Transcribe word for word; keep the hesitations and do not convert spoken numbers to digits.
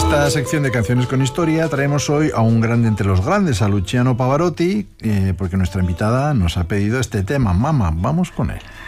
esta sección de Canciones con Historia traemos hoy a un grande entre los grandes, a Luciano Pavarotti, eh, porque nuestra invitada nos ha pedido este tema. Mamma, vamos con él.